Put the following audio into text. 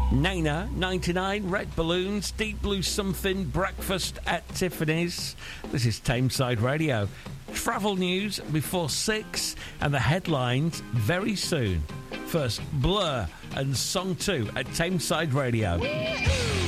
Nana, 99, Red Balloons, Deep Blue Something, Breakfast at Tiffany's. This is Tameside Radio. Travel news before 6 and the headlines very soon. First, Blur and Song 2 at Tameside Radio.